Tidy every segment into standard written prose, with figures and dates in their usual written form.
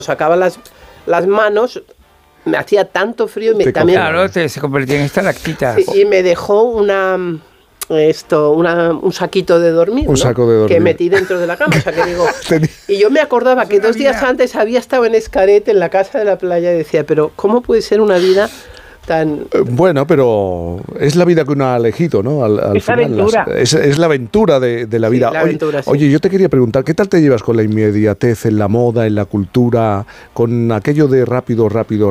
sacaba las manos, me hacía tanto frío y también... Claro, se convertía en estalactitas. Sí, y me dejó un saquito de dormir, un saco de dormir que metí dentro de la cama, o sea que digo, y yo me acordaba que 2 días antes había estado en Xcaret, en la casa de la playa, y decía, pero ¿cómo puede ser una vida tan... Bueno, pero es la vida que uno ha elegido, ¿no? Al es final, aventura. Es la aventura de la vida. Sí, la aventura, sí. Oye, yo te quería preguntar, ¿qué tal te llevas con la inmediatez en la moda, en la cultura, con aquello de rápido?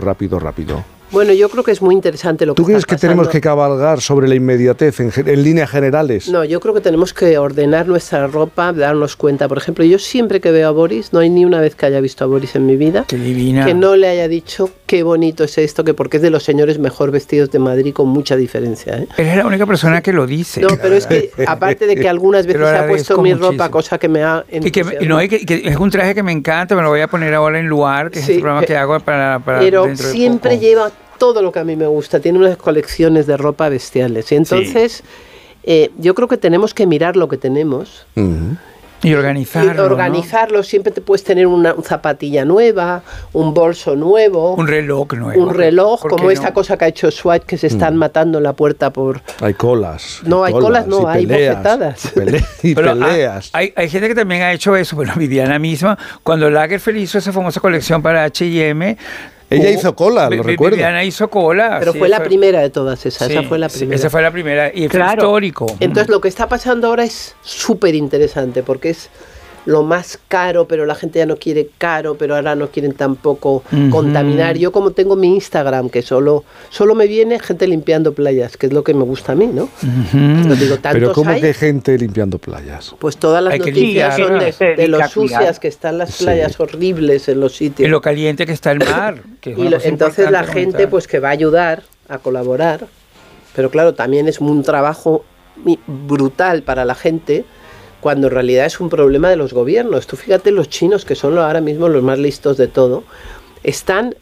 Bueno, yo creo que es muy interesante lo que ¿Tú crees está que tenemos que pasando. cabalgar sobre la inmediatez en líneas generales? No, yo creo que tenemos que ordenar nuestra ropa, darnos cuenta. Por ejemplo, yo siempre que veo a Boris, no hay ni una vez que haya visto a Boris en mi vida, Qué divina. que no le haya dicho qué bonito es esto, que porque es de los señores mejor vestidos de Madrid con mucha diferencia, ¿eh? Eres la única persona que lo dice. No, pero es que aparte de que algunas veces se ha puesto mi ropa, cosa que me ha entusiasmado. Y que es un traje que me encanta, me lo voy a poner ahora en Luar, que es el programa que hago para pero dentro de siempre poco. lleva todo lo que a mí me gusta, tiene unas colecciones de ropa bestiales. Y entonces yo creo que tenemos que mirar lo que tenemos. Uh-huh. Y organizarlo. Y organizarlo, ¿no? Siempre te puedes tener una zapatilla nueva, un bolso nuevo. Un reloj nuevo. Un reloj, como esta cosa que ha hecho Swatch, que se están matando en la puerta por... Hay colas. No, hay colas, no, hay bofetadas. Y Pero peleas. Hay gente que también ha hecho eso. Bueno, Viviana misma, cuando Lagerfeld hizo esa famosa colección para H&M... Ella hizo cola, lo recuerdo. Viviana hizo cola. Pero fue la primera de todas esas, esa fue la primera. Esa fue la primera y fue histórico. Entonces lo que está pasando ahora es súper interesante porque es lo más caro, pero la gente ya no quiere caro, pero ahora no quieren tampoco contaminar. Yo como tengo mi Instagram, que solo me viene gente limpiando playas, que es lo que me gusta a mí, ¿no? Lo digo, pero ¿cómo que gente limpiando playas? Pues todas las noticias son de lo sucias que están las playas horribles en los sitios. En lo caliente que está el mar. Que entonces la gente pues que va a ayudar a colaborar, pero claro, también es un trabajo brutal para la gente, cuando en realidad es un problema de los gobiernos. Tú fíjate, los chinos, que son ahora mismo los más listos de todo, están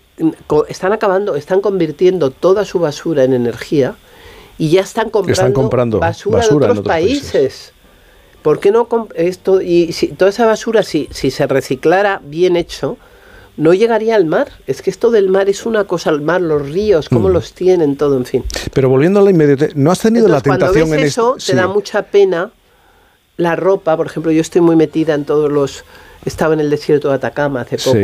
convirtiendo toda su basura en energía y ya están comprando basura de otros países. ¿Por qué no esto? Y si toda esa basura, si se reciclara bien hecho, no llegaría al mar. Es que esto del mar es una cosa, el mar, los ríos, cómo los tienen, todo, en fin. Pero volviendo a la inmediatez, ¿no has tenido la tentación cuando ves eso, te da mucha pena. La ropa, por ejemplo, yo estoy muy metida en todos los... Estaba en el desierto de Atacama hace poco.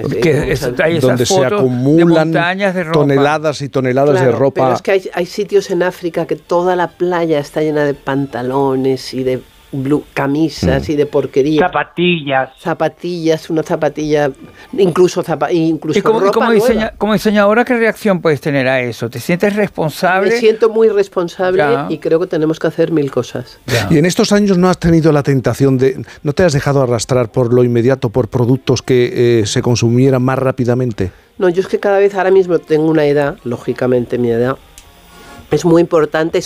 Donde se acumulan toneladas y toneladas de ropa. Pero es que hay sitios en África que toda la playa está llena de pantalones y de camisas y de porquería. Zapatillas, una zapatilla, incluso ropa nueva. Como diseñadora, ¿qué reacción puedes tener a eso? ¿Te sientes responsable? Me siento muy responsable y creo que tenemos que hacer 1000 cosas. Y en estos años no has tenido la tentación no te has dejado arrastrar por lo inmediato, por productos que se consumieran más rápidamente. No, yo es que cada vez ahora mismo tengo una edad, lógicamente mi edad es muy importante,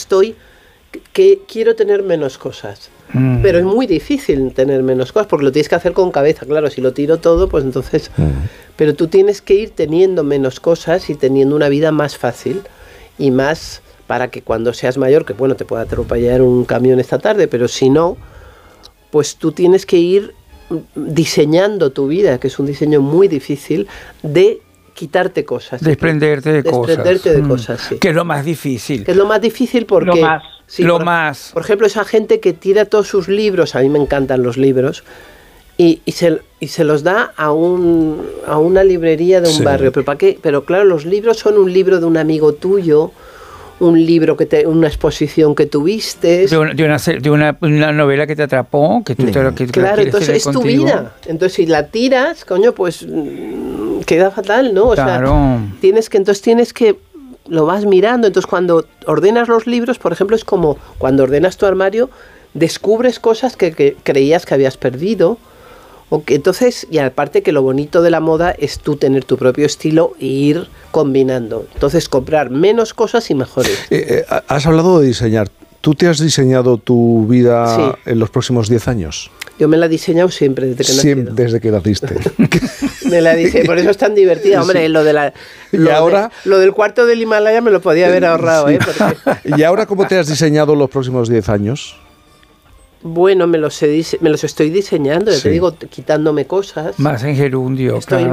que quiero tener menos cosas. Pero es muy difícil tener menos cosas porque lo tienes que hacer con cabeza, claro, si lo tiro todo, pues entonces... Pero tú tienes que ir teniendo menos cosas y teniendo una vida más fácil y más para que cuando seas mayor, que bueno, te pueda atropellar un camión esta tarde, pero si no, pues tú tienes que ir diseñando tu vida, que es un diseño muy difícil de quitarte cosas. Desprenderte de cosas, sí. Que es lo más difícil. Que es lo más difícil porque... Por ejemplo, esa gente que tira todos sus libros, a mí me encantan los libros, y se los da a una librería de un barrio. ¿Pero para qué? Pero claro, los libros son un libro de un amigo tuyo, un libro una exposición que tuviste. De una novela que te atrapó, que tú claro, entonces es tu vida. Entonces si la tiras, coño, pues queda fatal, ¿no? O sea, tienes que lo vas mirando. Entonces cuando ordenas los libros, por ejemplo, es como cuando ordenas tu armario, descubres cosas que creías que habías perdido. Entonces, y aparte que lo bonito de la moda es tú tener tu propio estilo e ir combinando. Entonces comprar menos cosas y mejores. Has hablado de diseñar. ¿Tú te has diseñado tu vida en los próximos 10 años? Yo me la he diseñado siempre, desde que nací. Siempre, desde que naciste. Me la diseñé, por eso es tan divertida. Hombre, lo del cuarto del Himalaya me lo podía haber ahorrado. Porque... ¿Y ahora cómo te has diseñado los próximos 10 años? Bueno, me los estoy diseñando, ya Sí. te digo, quitándome cosas. Más en gerundio, Estoy claro.